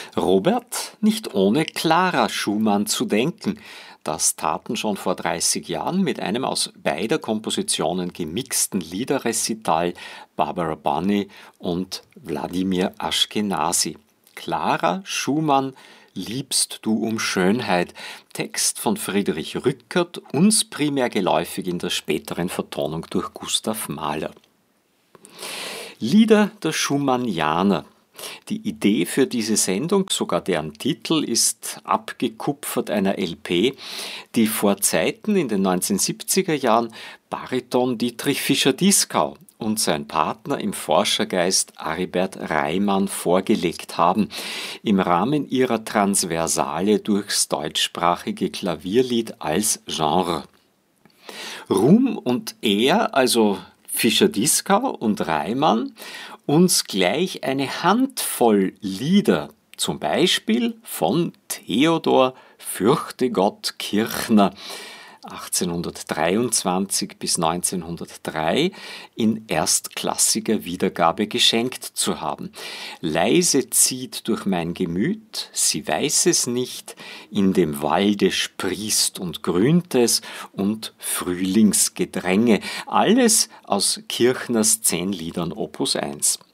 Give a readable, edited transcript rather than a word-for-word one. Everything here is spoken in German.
Robert, nicht ohne Clara Schumann zu denken. Das taten schon vor 30 Jahren mit einem aus beider Kompositionen gemixten Liederrecital Barbara Bonney und Wladimir Aschkenasy. Clara Schumann, Liebst du um Schönheit, Text von Friedrich Rückert, uns primär geläufig in der späteren Vertonung durch Gustav Mahler. Lieder der Schumannianer. Die Idee für diese Sendung, sogar deren Titel, ist abgekupfert einer LP, die vor Zeiten in den 1970er Jahren Bariton Dietrich Fischer-Dieskau und sein Partner im Forschergeist Aribert Reimann vorgelegt haben, im Rahmen ihrer Transversale durchs deutschsprachige Klavierlied als Genre. Ruhm und Ehr, also Fischer-Dieskau und Reimann, uns gleich eine Handvoll Lieder, zum Beispiel von Theodor Fürchtegott Kirchner, 1823 bis 1903 in erstklassiger Wiedergabe geschenkt zu haben. Leise zieht durch mein Gemüt, sie weiß es nicht, in dem Walde sprießt und grünt es und Frühlingsgedränge, alles aus Kirchners 10 Liedern Opus 1.